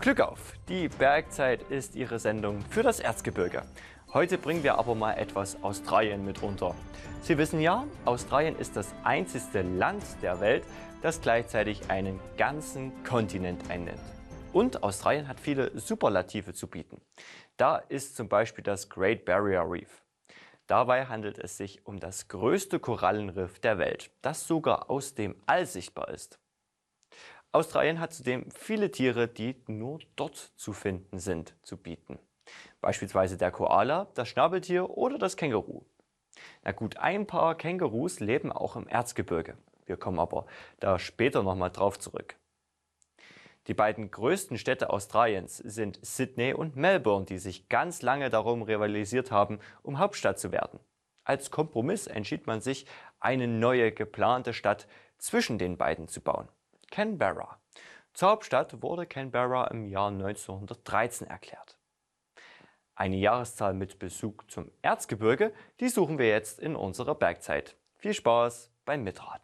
Glück auf! Die Bergzeit ist Ihre Sendung für das Erzgebirge. Heute bringen wir aber mal etwas Australien mit runter. Sie wissen ja, Australien ist das einzigste Land der Welt, das gleichzeitig einen ganzen Kontinent einnimmt. Und Australien hat viele Superlative zu bieten. Da ist zum Beispiel das Great Barrier Reef. Dabei handelt es sich um das größte Korallenriff der Welt, das sogar aus dem All sichtbar ist. Australien hat zudem viele Tiere, die nur dort zu finden sind, zu bieten. Beispielsweise der Koala, das Schnabeltier oder das Känguru. Na gut, ein paar Kängurus leben auch im Erzgebirge. Wir kommen aber da später nochmal drauf zurück. Die beiden größten Städte Australiens sind Sydney und Melbourne, die sich ganz lange darum rivalisiert haben, um Hauptstadt zu werden. Als Kompromiss entschied man sich, eine neue geplante Stadt zwischen den beiden zu bauen: Canberra. Zur Hauptstadt wurde Canberra im Jahr 1913 erklärt. Eine Jahreszahl mit Bezug zum Erzgebirge, die suchen wir jetzt in unserer Bergzeit. Viel Spaß beim Mitraten!